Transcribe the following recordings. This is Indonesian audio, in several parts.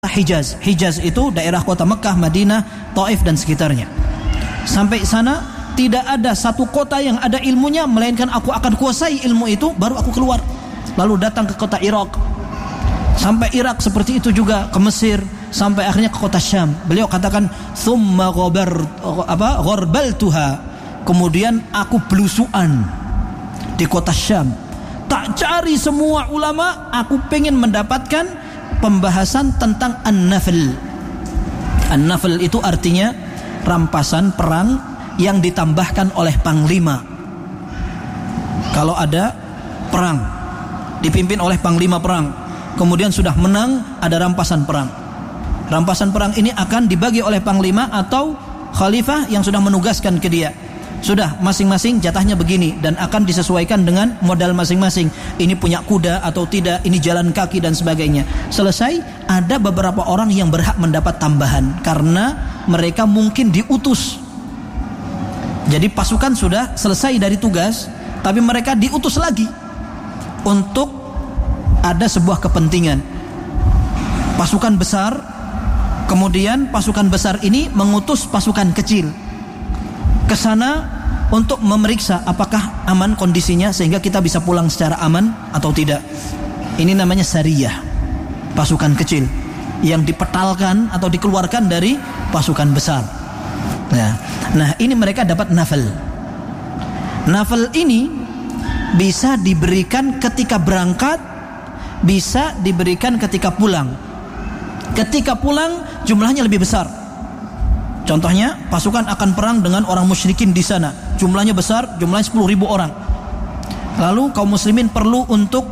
Hijaz. Hijaz itu daerah kota Mekah, Madinah, Taif dan sekitarnya. Sampai sana tidak ada satu kota yang ada ilmunya, melainkan aku akan kuasai ilmu itu, baru aku keluar. Lalu datang ke kota Irak. Sampai Irak seperti itu juga, ke Mesir, sampai akhirnya ke kota Syam. Beliau katakan, "Tsumma gharbaltuha." Kemudian aku belusuan di kota Syam. Tak cari semua ulama, aku pengen mendapatkan pembahasan tentang an-nafl. An-nafl itu artinya rampasan perang yang ditambahkan oleh panglima. Kalau ada perang dipimpin oleh panglima perang, kemudian sudah menang, ada rampasan perang. Rampasan perang ini akan dibagi oleh panglima atau khalifah yang sudah menugaskan ke dia. Sudah masing-masing jatahnya begini, dan akan disesuaikan dengan modal masing-masing. Ini punya kuda atau tidak, ini jalan kaki dan sebagainya. Selesai, ada beberapa orang yang berhak mendapat tambahan karena mereka mungkin diutus. Jadi pasukan sudah selesai dari tugas, tapi mereka diutus lagi untuk ada sebuah kepentingan. Pasukan besar, kemudian pasukan besar ini mengutus pasukan kecil ke sana untuk memeriksa apakah aman kondisinya sehingga kita bisa pulang secara aman atau tidak. Ini namanya sariyah, pasukan kecil yang dipetalkan atau dikeluarkan dari pasukan besar. Nah, ini mereka dapat nafal. Nafal ini bisa diberikan ketika berangkat, bisa diberikan ketika pulang. Ketika pulang jumlahnya lebih besar. Contohnya, pasukan akan perang dengan orang musyrikin di sana. Jumlahnya besar, jumlahnya 10.000 orang. Lalu kaum muslimin perlu untuk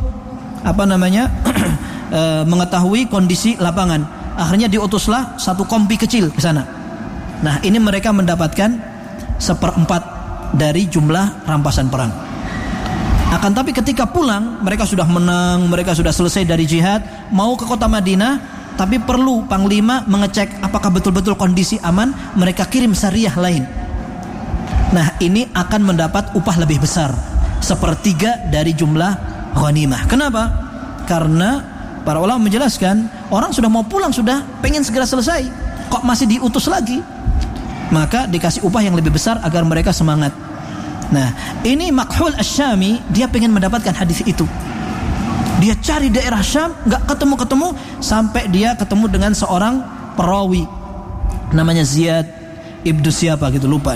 mengetahui kondisi lapangan. Akhirnya diutuslah satu kompi kecil ke sana. Nah, ini mereka mendapatkan 1/4 dari jumlah rampasan perang. Akan tapi ketika pulang, mereka sudah menang, mereka sudah selesai dari jihad, mau ke kota Madinah. Tapi perlu panglima mengecek apakah betul-betul kondisi aman, mereka kirim sariyah lain. Nah, ini akan mendapat upah lebih besar, 1/3 dari jumlah ghanimah. Kenapa? Karena para ulama menjelaskan, orang sudah mau pulang, sudah pengen segera selesai, kok masih diutus lagi? Maka dikasih upah yang lebih besar agar mereka semangat. Nah, ini Makhul Asy-Syami, dia pengen mendapatkan hadis itu. Dia cari daerah Syam, nggak ketemu-ketemu, sampai dia ketemu dengan seorang perawi namanya Ziyad ibnu siapa gitu, lupa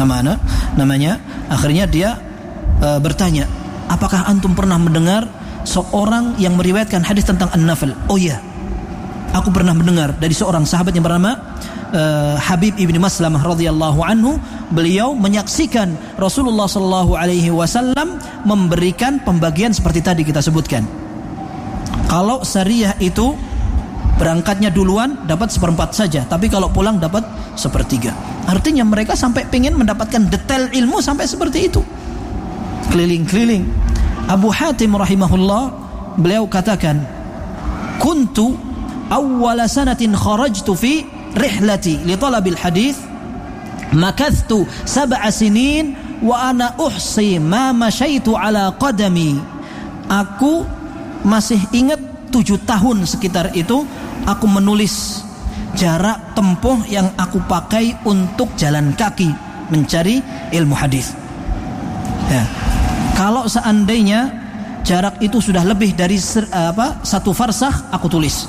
namanya. Akhirnya dia bertanya, apakah antum pernah mendengar seorang yang meriwayatkan hadis tentang an-nafl? Oh iya, aku pernah mendengar dari seorang sahabat yang bernama Habib ibn Maslamah radhiyallahu anhu. Beliau menyaksikan Rasulullah sallallahu alaihi wasallam memberikan pembagian seperti tadi kita sebutkan. Kalau sariyah itu berangkatnya duluan dapat 1/4 saja, tapi kalau pulang dapat 1/3. Artinya mereka sampai pengen mendapatkan detail ilmu sampai seperti itu, keliling-keliling. Abu Hatim rahimahullah, beliau katakan, kuntu awwala sanatin kharajtu fi rihlati li talabil hadith, makathtu 7 sinin wa ana uhsi ma masyaitu ala qadami. Aku masih ingat 7 tahun sekitar itu, aku menulis jarak tempuh yang aku pakai untuk jalan kaki mencari ilmu hadis. Ya. Kalau seandainya jarak itu sudah lebih dari 1 farsakh, aku tulis.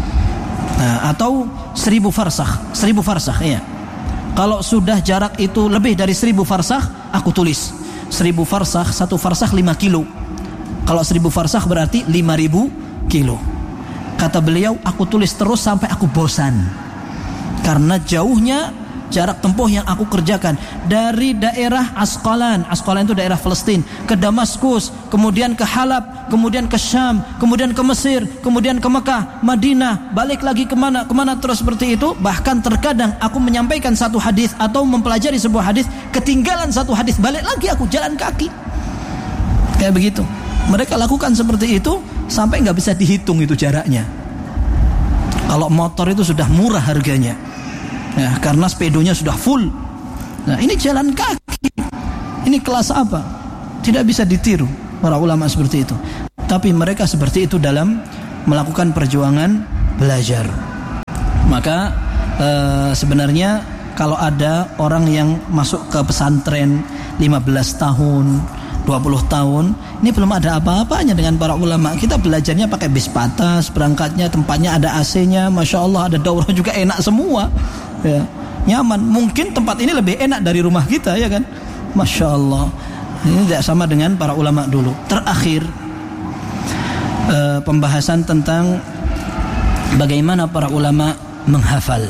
Nah, atau 1000 farsakh ya. Kalau sudah jarak itu lebih dari 1000 farsakh, aku tulis. 1000 farsakh, 1 farsakh 5 kilo. Kalau 1000 farsakh berarti 5.000 kilo. Kata beliau, aku tulis terus sampai aku bosan. Karena jauhnya jarak tempuh yang aku kerjakan. Dari daerah Asqalan itu daerah Palestina, ke Damaskus, kemudian ke Halab, kemudian ke Syam, kemudian ke Mesir, kemudian ke Mekah, Madinah, balik lagi kemana terus seperti itu. Bahkan terkadang aku menyampaikan satu hadis atau mempelajari sebuah hadis, ketinggalan satu hadis, balik lagi aku jalan kaki. Kayak begitu. Mereka lakukan seperti itu sampai nggak bisa dihitung itu jaraknya. Kalau motor itu sudah murah harganya, ya, karena sepedonya sudah full. Nah, ini jalan kaki. Ini kelas apa? Tidak bisa ditiru para ulama seperti itu. Tapi mereka seperti itu dalam melakukan perjuangan belajar. Maka sebenarnya kalau ada orang yang masuk ke pesantren 15 tahun 20 tahun, ini belum ada apa-apanya dengan para ulama. Kita belajarnya pakai bis patas, berangkatnya tempatnya ada AC-nya, Masya Allah, ada daurah juga enak semua ya, nyaman. Mungkin tempat ini lebih enak dari rumah kita, ya kan, Masya Allah. Ini tidak sama dengan para ulama dulu. Terakhir, pembahasan tentang bagaimana para ulama menghafal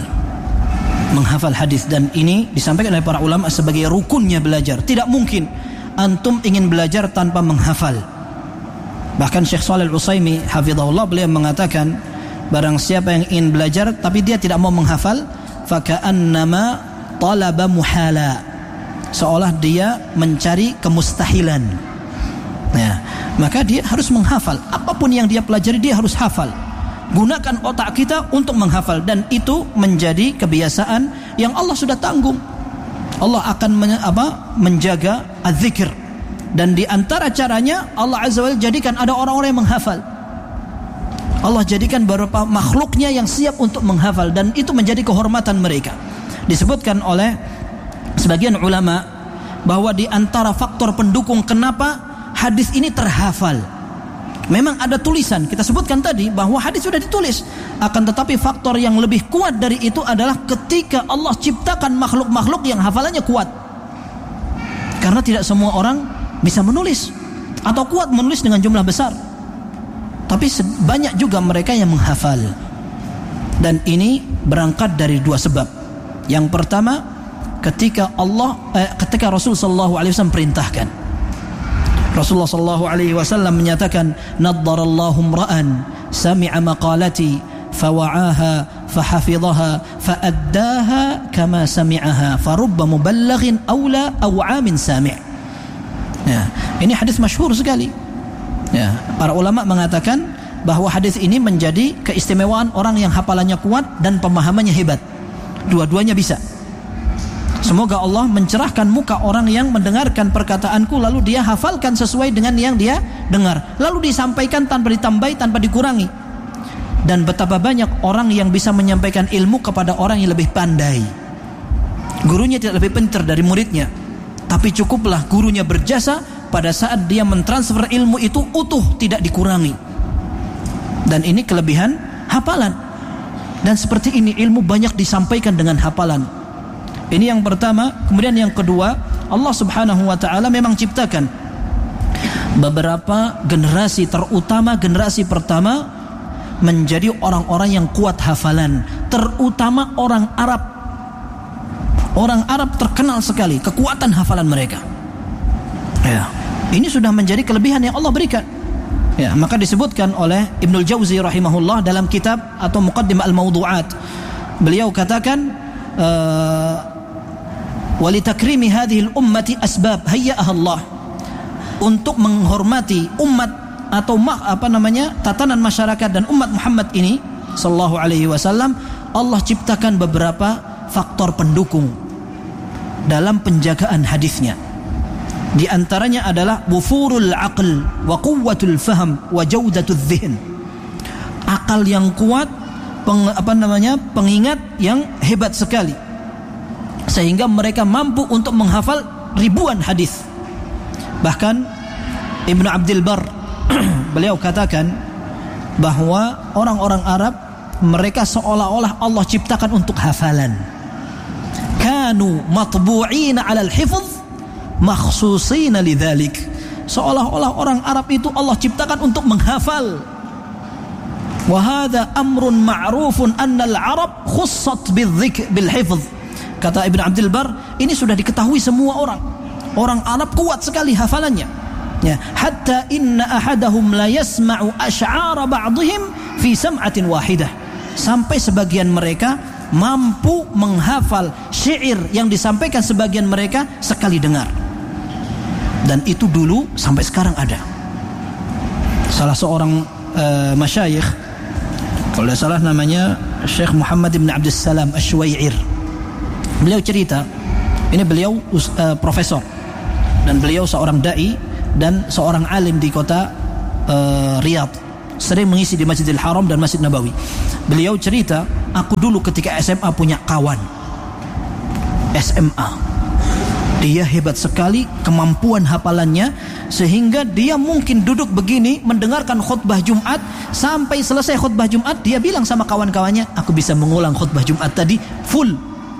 hadis, dan ini disampaikan oleh para ulama sebagai rukunnya belajar. Tidak mungkin antum ingin belajar tanpa menghafal. Bahkan Syekh Shalih Al-Utsaimin hafizahullah, beliau mengatakan, barang siapa yang ingin belajar tapi dia tidak mau menghafal, faka'annama talaba muhala, seolah dia mencari kemustahilan. Nah, maka dia harus menghafal. Apapun yang dia pelajari dia harus hafal. Gunakan otak kita untuk menghafal, dan itu menjadi kebiasaan yang Allah sudah tanggung. Allah akan menjaga az-zikr, dan di antara caranya Allah Azza wa Jalla jadikan ada orang-orang yang menghafal. Allah jadikan beberapa makhluknya yang siap untuk menghafal, dan itu menjadi kehormatan mereka. Disebutkan oleh sebagian ulama bahwa di antara faktor pendukung kenapa hadis ini terhafal, memang ada tulisan, kita sebutkan tadi bahwa hadis sudah ditulis. Akan tetapi faktor yang lebih kuat dari itu adalah ketika Allah ciptakan makhluk-makhluk yang hafalannya kuat. Karena tidak semua orang bisa menulis atau kuat menulis dengan jumlah besar, tapi banyak juga mereka yang menghafal. Dan ini berangkat dari dua sebab. Yang pertama, ketika Rasul sallallahu alaihi wasallam perintahkan. Rasulullah sallallahu alaihi wasallam menyatakan, "Naddarallahu imra'an sami'a maqalati fawa'aha fahafidhaha fa'addaha kama sami'aha farubba muballighin aula aw 'amin sami'." Ya, ini hadis masyhur sekali. Ya, para ulama mengatakan bahwa hadis ini menjadi keistimewaan orang yang hafalannya kuat dan pemahamannya hebat. Dua-duanya bisa. Semoga Allah mencerahkan muka orang yang mendengarkan perkataanku, lalu dia hafalkan sesuai dengan yang dia dengar, lalu disampaikan tanpa ditambahi, tanpa dikurangi. Dan betapa banyak orang yang bisa menyampaikan ilmu kepada orang yang lebih pandai. Gurunya tidak lebih pintar dari muridnya, tapi cukuplah gurunya berjasa pada saat dia mentransfer ilmu itu utuh, tidak dikurangi. Dan ini kelebihan hafalan. Dan seperti ini ilmu banyak disampaikan dengan hafalan. Ini yang pertama. Kemudian yang kedua, Allah Subhanahu wa ta'ala memang ciptakan beberapa generasi, terutama generasi pertama, menjadi orang-orang yang kuat hafalan, terutama orang Arab. Orang Arab terkenal sekali kekuatan hafalan mereka. Ya, ini sudah menjadi kelebihan yang Allah berikan. Ya, maka disebutkan oleh Ibnul Jauzi rahimahullah dalam kitab atau Muqaddimah al-Mawdu'at. Beliau katakan, walitakrimi hadhil ummati asbab hayya'aha Allah, untuk menghormati umat atau tatanan masyarakat dan umat Muhammad ini sallallahu alaihi wasallam, Allah ciptakan beberapa faktor pendukung dalam penjagaan hadisnya. Di antaranya adalah wufurul aql wa quwwatul fahm wa jaudatul dhihn. Akal yang kuat, pengingat yang hebat sekali, sehingga mereka mampu untuk menghafal ribuan hadis. Bahkan Ibnu Abdul Barr beliau katakan bahwa orang-orang Arab mereka seolah-olah Allah ciptakan untuk hafalan. Kanu matbu'ina 'alal hifdz makhsusina lidzalik. Seolah-olah orang Arab itu Allah ciptakan untuk menghafal. Wa hadza amrun ma'rufun anna al-Arab khussat bil hifdz. Kata Ibnu Abdul Barr, ini sudah diketahui semua orang. Orang Arab kuat sekali hafalannya. Ya, hatta inna ahadahum la yasma'u asy'ara ba'dihim fi sam'atin wahidah. Sampai sebagian mereka mampu menghafal syair yang disampaikan sebagian mereka sekali dengar. Dan itu dulu sampai sekarang ada. Salah seorang masyayikh, kalau tidak salah namanya Syekh Muhammad bin Abdul Salam Asy-Syuwairir. Beliau cerita, ini beliau profesor, dan beliau seorang dai dan seorang alim di kota Riyadh, sering mengisi di Masjidil Haram dan Masjid Nabawi. Beliau cerita Aku dulu ketika SMA punya kawan SMA, dia hebat sekali kemampuan hafalannya, sehingga dia mungkin duduk begini mendengarkan khutbah Jumat, sampai selesai khutbah Jumat dia bilang sama kawan-kawannya, aku bisa mengulang khutbah Jumat tadi full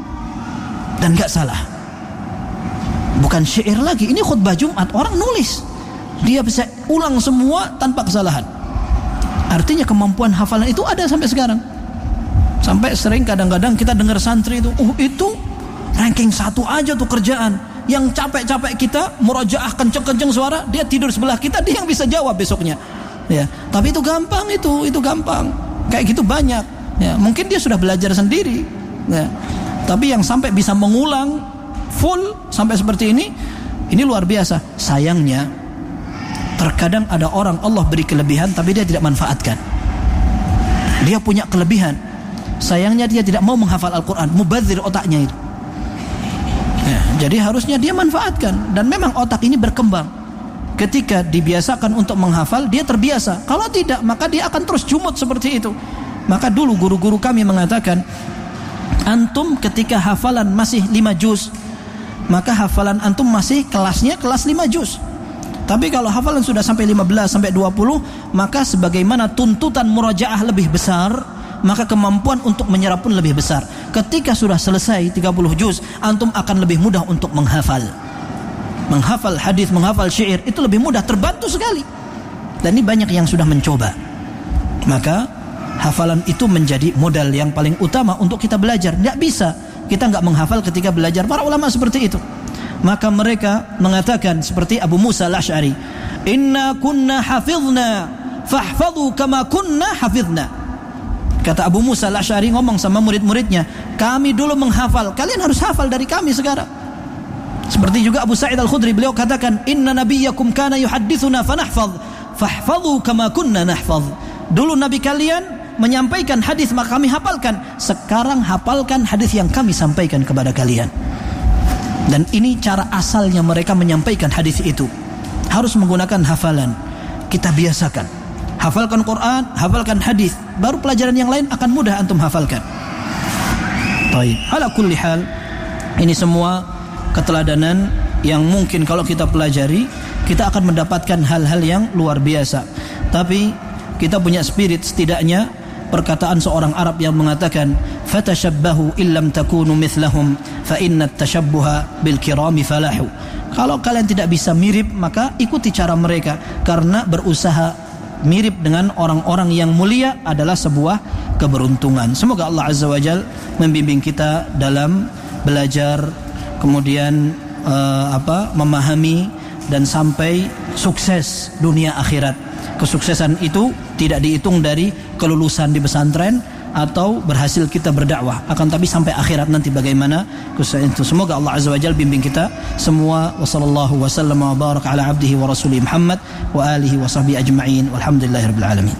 dan gak salah. Bukan syair lagi, ini khutbah Jumat, orang nulis, dia bisa ulang semua tanpa kesalahan. Artinya kemampuan hafalan itu ada sampai sekarang. Sampai sering kadang-kadang kita dengar santri itu, itu ranking 1 aja tuh kerjaan. Yang capek-capek kita murajaah kenceng-kenceng suara, dia tidur sebelah kita, dia yang bisa jawab besoknya. Ya, tapi itu gampang, itu gampang. Kayak gitu banyak. Ya, mungkin dia sudah belajar sendiri. Ya. Tapi yang sampai bisa mengulang full sampai seperti ini luar biasa. Sayangnya terkadang ada orang Allah beri kelebihan tapi dia tidak manfaatkan. Dia punya kelebihan, sayangnya dia tidak mau menghafal Al-Quran, mubadzir otaknya itu. Ya, jadi harusnya dia manfaatkan. Dan memang otak ini berkembang. Ketika dibiasakan untuk menghafal, dia terbiasa. Kalau tidak, maka dia akan terus jumut seperti itu. Maka dulu guru-guru kami mengatakan, antum ketika hafalan masih 5 juz, maka hafalan antum masih kelasnya kelas 5 juz. Tapi kalau hafalan sudah sampai 15 sampai 20, maka sebagaimana tuntutan murajaah lebih besar, maka kemampuan untuk menyerap pun lebih besar. Ketika sudah selesai 30 juz, antum akan lebih mudah untuk menghafal. Menghafal hadis, menghafal syair itu lebih mudah, terbantu sekali. Dan ini banyak yang sudah mencoba. Maka hafalan itu menjadi modal yang paling utama untuk kita belajar. Tidak bisa kita nggak menghafal ketika belajar. Para ulama seperti itu. Maka mereka mengatakan seperti Abu Musa al-Asy'ari, inna kunna hafizna fahfadhu kama kunna hafizna. Kata Abu Musa al-Asy'ari ngomong sama murid-muridnya, kami dulu menghafal, kalian harus hafal dari kami sekarang. Seperti juga Abu Sa'id al-Khudri, beliau katakan, inna nabiyyakum kana yuhaddithuna fanahfadh fahfadhu kama kunna nahfadh. Dulu nabi kalian menyampaikan hadis maka kami hafalkan, sekarang hafalkan hadis yang kami sampaikan kepada kalian. Dan ini cara asalnya mereka menyampaikan hadis itu, harus menggunakan hafalan. Kita biasakan, hafalkan Quran, hafalkan hadis, baru pelajaran yang lain akan mudah antum hafalkan. Baik, ala kulli hal, ini semua keteladanan yang mungkin kalau kita pelajari, kita akan mendapatkan hal-hal yang luar biasa. Tapi kita punya spirit, setidaknya perkataan seorang Arab yang mengatakan, fatashabbahu illam takunu mithlahum fa inna tashabbuha bil kirami falahu. Kalau kalian tidak bisa mirip, maka ikuti cara mereka, karena berusaha mirip dengan orang-orang yang mulia adalah sebuah keberuntungan. Semoga Allah Azza wa Jalla membimbing kita dalam belajar, kemudian memahami dan sampai sukses dunia akhirat. Kesuksesan itu tidak dihitung dari kelulusan di pesantren atau berhasil kita berdakwah, akan tapi sampai akhirat nanti bagaimana kesuksesan itu. Semoga Allah Azza wa Jalla bimbing kita semua. Wassallallahu wasallam wa baraka ala abdihi wa rasulih Muhammad wa alihi wa sahbihi ajma'in walhamdulillahirabbil alamin.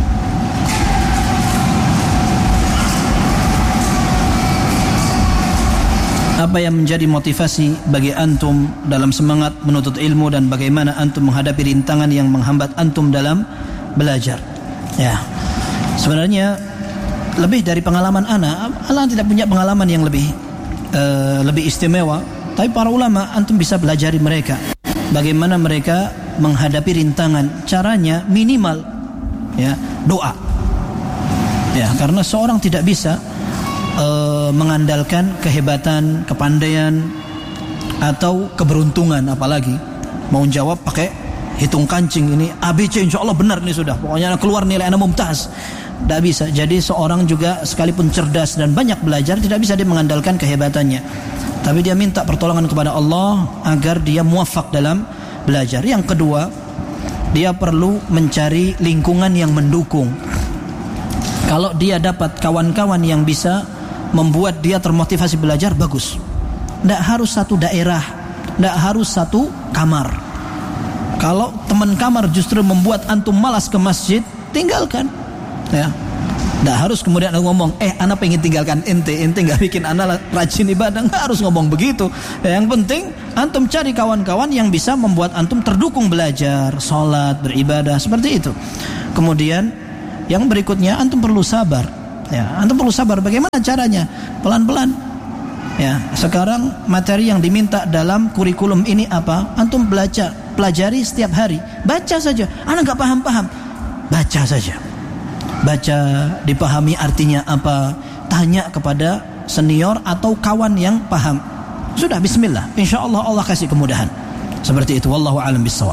Apa yang menjadi motivasi bagi antum dalam semangat menuntut ilmu, dan bagaimana antum menghadapi rintangan yang menghambat antum dalam belajar? Ya, sebenarnya lebih dari pengalaman ana tidak punya pengalaman yang lebih istimewa. Tapi para ulama antum bisa belajari mereka, bagaimana mereka menghadapi rintangan. Caranya minimal ya doa. Ya, karena seorang tidak bisa mengandalkan kehebatan, kepandaian atau keberuntungan, apalagi mau jawab pakai hitung kancing, ini ABC insya Allah benar nih, sudah pokoknya keluar nilai anak mumtaz. Tidak bisa. Jadi seorang juga sekalipun cerdas dan banyak belajar, tidak bisa dia mengandalkan kehebatannya, tapi dia minta pertolongan kepada Allah agar dia muwafaq dalam belajar. Yang kedua, dia perlu mencari lingkungan yang mendukung. Kalau dia dapat kawan-kawan yang bisa membuat dia termotivasi belajar, bagus. Tidak harus satu daerah, tidak harus satu kamar. Kalau teman kamar justru membuat antum malas ke masjid, tinggalkan. Ya, tidak harus kemudian ngomong, anak pengen tinggalkan ente nggak bikin anak rajin ibadah. Nggak harus ngomong begitu. Yang penting antum cari kawan-kawan yang bisa membuat antum terdukung belajar, sholat, beribadah, seperti itu. Kemudian yang berikutnya, antum perlu sabar. Ya, antum perlu sabar. Bagaimana caranya? Pelan-pelan. Ya, sekarang materi yang diminta dalam kurikulum ini apa? Antum pelajari setiap hari. Baca saja. Anak nggak paham-paham, baca saja. Baca, dipahami artinya apa. Tanya kepada senior atau kawan yang paham. Sudah, bismillah. Insya Allah Allah kasih kemudahan. Seperti itu. Wallahu a'lam bishawab.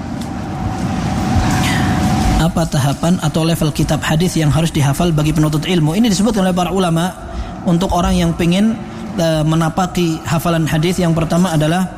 Apa tahapan atau level kitab hadis yang harus dihafal bagi penuntut ilmu? Ini disebut oleh para ulama untuk orang yang ingin menapaki hafalan hadis. Yang pertama adalah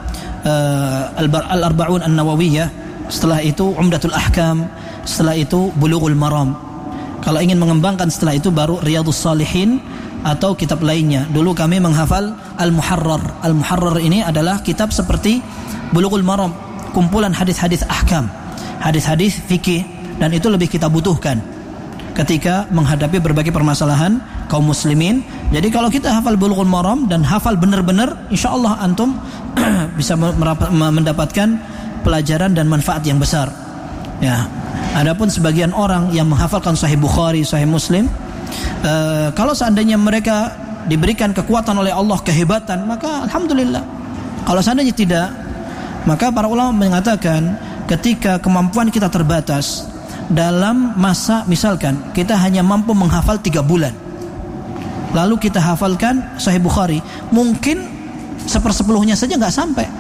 Al-Arba'un An-Nawawiyah, setelah itu Umdatul Ahkam, setelah itu Bulughul Maram. Kalau ingin mengembangkan setelah itu baru Riyadhus Shalihin atau kitab lainnya. Dulu kami menghafal Al-Muharrar. Al-Muharrar ini adalah kitab seperti Bulughul Maram, kumpulan hadis-hadis ahkam, hadis-hadis fikih, dan itu lebih kita butuhkan ketika menghadapi berbagai permasalahan kaum muslimin. Jadi kalau kita hafal Bulughul Maram dan hafal benar-benar, insyaallah antum bisa mendapatkan pelajaran dan manfaat yang besar. Ya. Adapun sebagian orang yang menghafalkan Sahih Bukhari, Sahih Muslim, kalau seandainya mereka diberikan kekuatan oleh Allah, kehebatan, maka alhamdulillah. Kalau seandainya tidak, maka para ulama mengatakan ketika kemampuan kita terbatas, dalam masa misalkan kita hanya mampu menghafal 3 bulan, lalu kita hafalkan Sahih Bukhari, mungkin 1/10-nya saja nggak sampai.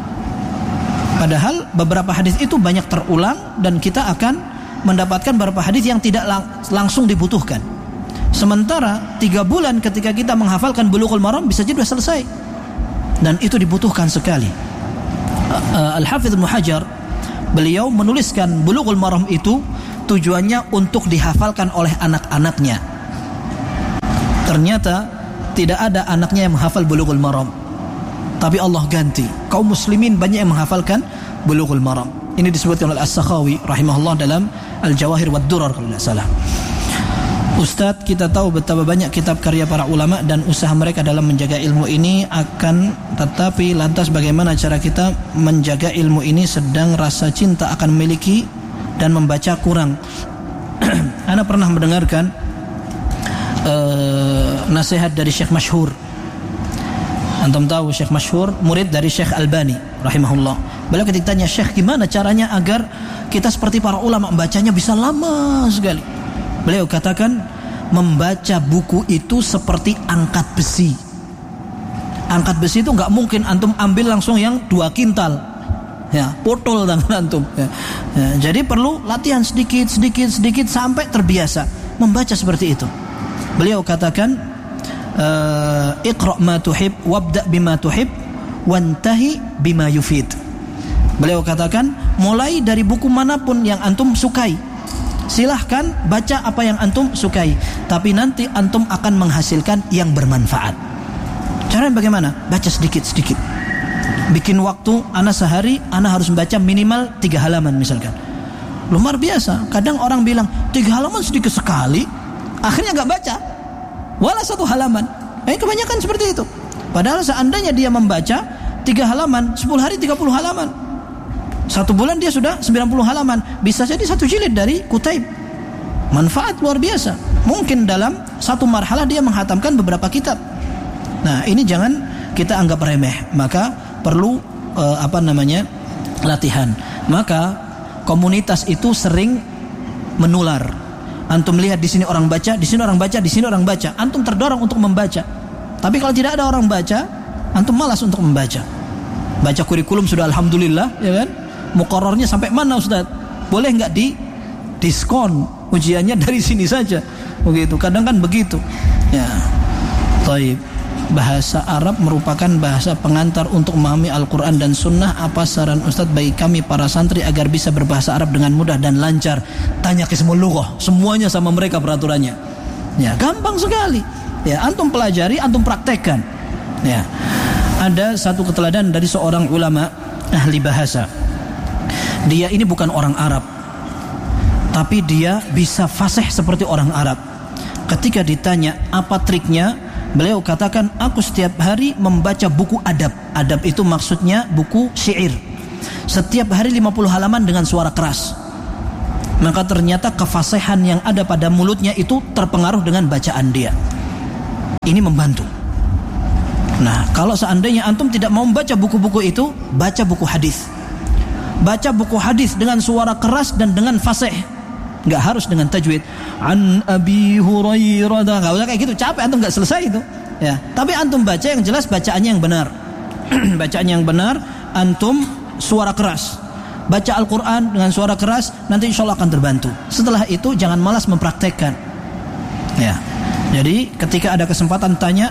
Padahal beberapa hadis itu banyak terulang dan kita akan mendapatkan beberapa hadis yang tidak langsung dibutuhkan. Sementara 3 bulan ketika kita menghafalkan Bulughul Maram bisa jadi sudah selesai, dan itu dibutuhkan sekali. Al-Hafidz Ibnu Hajar, beliau menuliskan Bulughul Maram itu tujuannya untuk dihafalkan oleh anak-anaknya. Ternyata tidak ada anaknya yang menghafal Bulughul Maram, tapi Allah ganti kaum muslimin banyak yang menghafalkan Bulughul Maram. Ini disebutkan oleh As-Sakhawi rahimahullah dalam Al-Jawahir wad Durar kalau tidak salah. Ustadz, kita tahu betapa banyak kitab karya para ulama dan usaha mereka dalam menjaga ilmu ini, tetapi lantas bagaimana cara kita menjaga ilmu ini sedang rasa cinta akan memiliki dan membaca kurang? Ana pernah mendengarkan nasihat dari Syekh Masyhur. Antum tahu Syekh Masyhur murid dari Syekh Albani rahimahullah. Beliau ketika tanya, Syekh, gimana caranya agar kita seperti para ulama membacanya bisa lama sekali? Beliau katakan, membaca buku itu seperti angkat besi. Angkat besi itu nggak mungkin antum ambil langsung yang 2 kintal, ya, potol tangan antum. Jadi perlu latihan sedikit sampai terbiasa membaca seperti itu. Beliau katakan, Iqra' ma tuhib, wabda' bima tuhib, wantahi bima yufid. Beliau katakan, mulai dari buku manapun yang antum sukai, silahkan baca apa yang antum sukai, tapi nanti antum akan menghasilkan yang bermanfaat. Caranya bagaimana? Baca sedikit-sedikit. Bikin waktu, ana sehari ana harus membaca minimal 3 halaman misalkan. Luar biasa. Kadang orang bilang 3 halaman sedikit sekali, akhirnya gak baca wala 1 halaman. Kebanyakan seperti itu. Padahal seandainya dia membaca 3 halaman, 10 hari 30 halaman, 1 bulan dia sudah 90 halaman. Bisa jadi 1 jilid dari Kutaib. Manfaat luar biasa. Mungkin dalam 1 marhalah dia menghatamkan beberapa kitab. Nah, ini jangan kita anggap remeh. Maka perlu latihan. Maka komunitas itu sering menular. Antum lihat di sini orang baca, di sini orang baca, di sini orang baca. Antum terdorong untuk membaca. Tapi kalau tidak ada orang baca, antum malas untuk membaca. Baca kurikulum sudah alhamdulillah, ya kan? Muqarrarnya sampai mana Ustaz? Boleh nggak di diskon ujiannya dari sini saja? Begitu. Kadang kan begitu. Ya. Baik. Bahasa Arab merupakan bahasa pengantar untuk memahami Al-Quran dan Sunnah. Apa saran Ustaz bagi kami para santri agar bisa berbahasa Arab dengan mudah dan lancar? Tanya ke semua lughah, semuanya sama mereka peraturannya. Ya, gampang sekali. Ya, antum pelajari, antum praktekkan. Ya. Ada satu keteladanan dari seorang ulama ahli bahasa. Dia ini bukan orang Arab, tapi dia bisa fasih seperti orang Arab. Ketika ditanya apa triknya, beliau katakan, aku setiap hari membaca buku adab. Adab itu maksudnya buku syair. Setiap hari 50 halaman dengan suara keras. maka ternyata kefasihan yang ada pada mulutnya itu terpengaruh dengan bacaan dia. Ini membantu. Nah, kalau seandainya antum tidak mau membaca buku-buku itu, baca buku hadis. Baca buku hadis dengan suara keras dan dengan fasih. Enggak harus dengan tajwid. An Abi Hurairah, enggak usah kayak gitu, capek antum enggak selesai itu. Ya, tapi antum baca yang jelas, bacaannya yang benar. Bacaannya yang benar, antum suara keras. Baca Al-Qur'an dengan suara keras, nanti insyaallah akan terbantu. Setelah itu jangan malas mempraktekkan. Ya. Jadi ketika ada kesempatan tanya.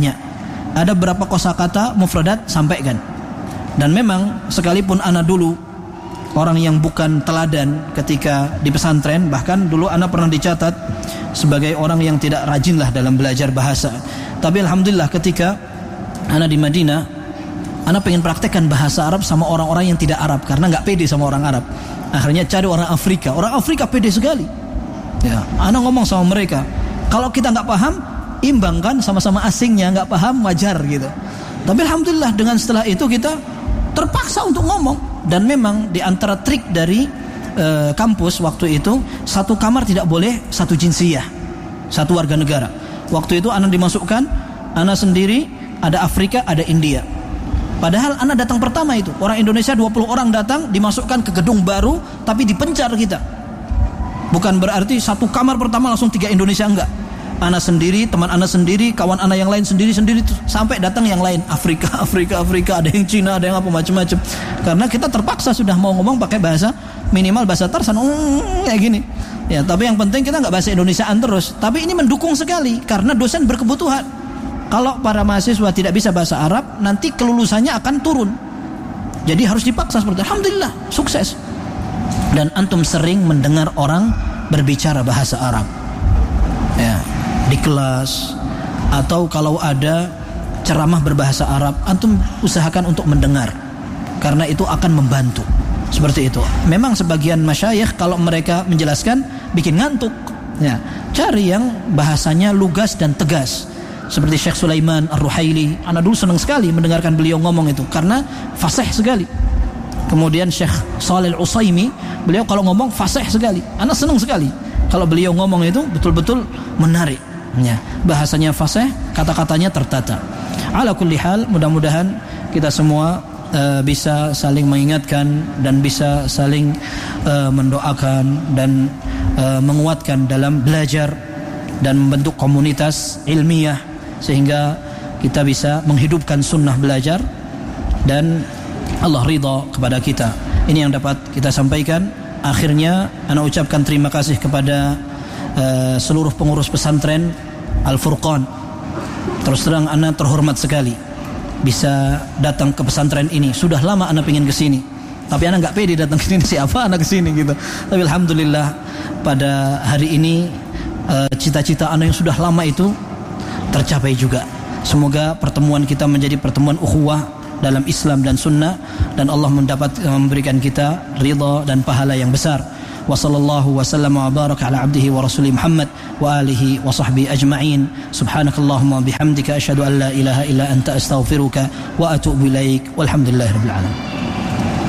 Ada berapa kosakata mufradat, sampaikan. Dan memang sekalipun ana dulu orang yang bukan teladan ketika di pesantren, bahkan dulu ana pernah dicatat sebagai orang yang tidak rajin lah dalam belajar bahasa. Tapi alhamdulillah ketika ana di Madinah, ana pengen praktekkan bahasa Arab sama orang-orang yang tidak Arab karena nggak pede sama orang Arab. Akhirnya cari orang Afrika. Orang Afrika pede sekali. Ya, ana ngomong sama mereka. Kalau kita nggak paham, imbangkan sama-sama asingnya, nggak paham wajar gitu. Tapi alhamdulillah dengan setelah itu kita terpaksa untuk ngomong. Dan memang di antara trik dari kampus waktu itu, satu kamar tidak boleh satu jinsiyah, satu warga negara. Waktu itu anak dimasukkan, anak sendiri, ada Afrika, ada India. Padahal anak datang pertama itu, orang Indonesia 20 orang datang, dimasukkan ke gedung baru, tapi dipencar kita. Bukan berarti satu kamar pertama langsung 3 Indonesia, enggak. Anak sendiri, teman anak sendiri, kawan anak yang lain sendiri-sendiri, sampai datang yang lain, Afrika, ada yang Cina, ada yang apa macam-macam. Karena kita terpaksa sudah mau ngomong pakai bahasa, minimal bahasa Tarsan, kayak gini. Ya, tapi yang penting kita nggak bahasa Indonesiaan terus. Tapi ini mendukung sekali karena dosen berkebutuhan. Kalau para mahasiswa tidak bisa bahasa Arab, nanti kelulusannya akan turun. Jadi harus dipaksa seperti itu. Alhamdulillah, sukses. Dan antum sering mendengar orang berbicara bahasa Arab. Ya, di kelas atau kalau ada ceramah berbahasa Arab, antum usahakan untuk mendengar karena itu akan membantu. Seperti itu. Memang sebagian masyayikh kalau mereka menjelaskan bikin ngantuk. Ya, cari yang bahasanya lugas dan tegas. Seperti Syekh Sulaiman Ar-Ruhaili, ana dulu senang sekali mendengarkan beliau ngomong itu karena fasih sekali. Kemudian Syekh Shalih Al-Utsaimin, beliau kalau ngomong fasih sekali. Ana senang sekali kalau beliau ngomong itu betul-betul menarik. Ya, bahasanya fasih, kata-katanya tertata. Ala kulli hal, mudah-mudahan kita semua bisa saling mengingatkan dan bisa saling mendoakan dan menguatkan dalam belajar dan membentuk komunitas ilmiah sehingga kita bisa menghidupkan sunnah belajar dan Allah ridha kepada kita. Ini yang dapat kita sampaikan. Akhirnya ana ucapkan terima kasih kepada seluruh pengurus pesantren Al-Furqan. Terus terang ana terhormat sekali bisa datang ke pesantren ini. Sudah lama ana pengen ke sini, tapi ana enggak pede datang ke sini, siapa ana ke sini gitu. Tapi alhamdulillah pada hari ini cita-cita ana yang sudah lama itu tercapai juga. Semoga pertemuan kita menjadi pertemuan ukhuwah dalam Islam dan sunnah, dan Allah memberikan kita ridha dan pahala yang besar. Wa sallallahu wa sallama wa baraka ala abdihi wa rasulih Muhammad wa alihi wa sahbihi ajma'in. Subhanakallahumma bihamdika asyhadu an la ilaha illa anta astaghfiruka wa atubu ilaik. Walhamdulillahirabbil alamin.